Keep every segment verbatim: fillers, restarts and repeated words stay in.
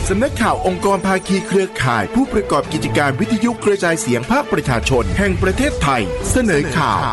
สำนักข่าวองค์กรภาคีเครือข่ายผู้ประกอบกิจการวิทยุกระจายเสียงภาคประชาชนแห่งประเทศไทยเสนอข่าว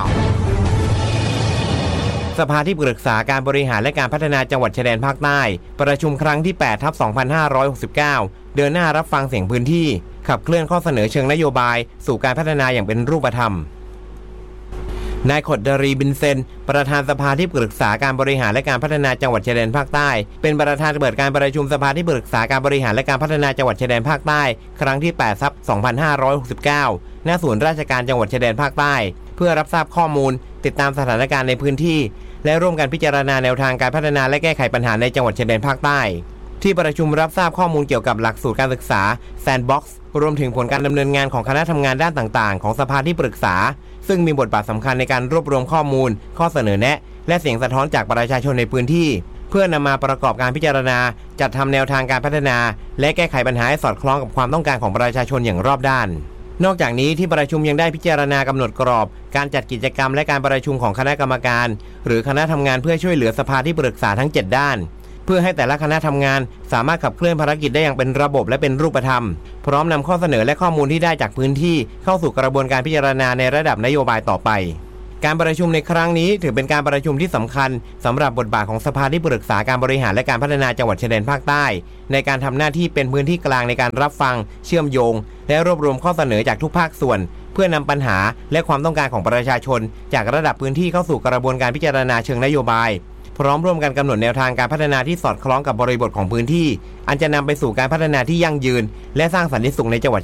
สภาที่ปรึกษาการบริหารและการพัฒนาจังหวัดชายแดนภาคใต้ประชุมครั้งที่ แปดทับสองพันห้าร้อยหกสิบเก้า เดินหน้ารับฟังเสียงพื้นที่ขับเคลื่อนข้อเสนอเชิงนโยบายสู่การพัฒนาอย่างเป็นรูปธรรมนายขดดารีบินเซนประธานสภาที่ปรึกษาการบริหารและการพัฒนาจังหวัดชายแดนภาคใต้เป็นประธานเปิดการประชุมสภาที่ปรึกษาการบริหารและการพัฒนาจังหวัดชายแดนภาคใต้ครั้งที่ แปดทับสองพันห้าร้อยหกสิบเก้า ณ ศูนย์ราชการจังหวัดชายแดนภาคใต้เพื่อรับทราบข้อมูลติดตามสถานการณ์ในพื้นที่และร่วมกันพิจารณาแนวทางการพัฒนาและแก้ไขปัญหาในจังหวัดชายแดนภาคใต้ที่ประชุมรับทราบข้อมูลเกี่ยวกับหลักสูตรการศึกษา Sandbox รวมถึงผลการดำเนินงานของคณะทำงานด้านต่างๆของสภาที่ปรึกษาซึ่งมีบทบาทสำคัญในการรวบรวมข้อมูลข้อเสนอแนะและเสียงสะท้อนจากประชาชนในพื้นที่เพื่อนำมาประกอบการพิจารณาจัดทำแนวทางการพัฒนาและแก้ไขปัญหาให้สอดคล้องกับความต้องการของประชาชนอย่างรอบด้านนอกจากนี้ที่ประชุมยังได้พิจารณากำหนดกรอบการจัดกิจกรรมและการประชุมของคณะกรรมการหรือคณะทำงานเพื่อช่วยเหลือสภาที่ปรึกษาทั้งเจ็ดด้านเพื่อให้แต่ละคณะทำงานสามารถขับเคลื่อนภารกิจได้อย่างเป็นระบบและเป็นรูปธรรมพร้อมนำข้อเสนอและข้อมูลที่ได้จากพื้นที่เข้าสู่กระบวนการพิจารณาในระดับนโยบายต่อไปการประชุมในครั้งนี้ถือเป็นการประชุมที่สำคัญสำหรับบทบาทของสภาที่ปรึกษาการบริหารและการพัฒนาจังหวัดชายแดนภาคใต้ในการทำหน้าที่เป็นพื้นที่กลางในการรับฟังเชื่อมโยงและรวบรวมข้อเสนอจากทุกภาคส่วนเพื่อนำปัญหาและความต้องการของประชาชนจากระดับพื้นที่เข้าสู่กระบวนการพิจารณาเชิงนโยบายพร้อมร่วมกันกำหนดแนวทางการพัฒนาที่สอดคล้องกับบริบทของพื้นที่อันจะนำไปสู่การพัฒนาที่ยั่งยืนและสร้างสันติสุขในจังหวัด